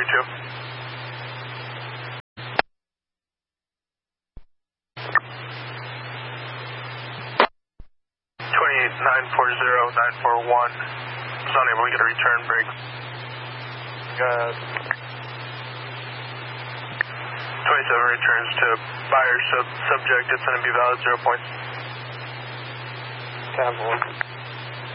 32. 940-941. Was unable to get a return break. 27 returns to buyer subject. It's going to be valid 0 points. Cab 1.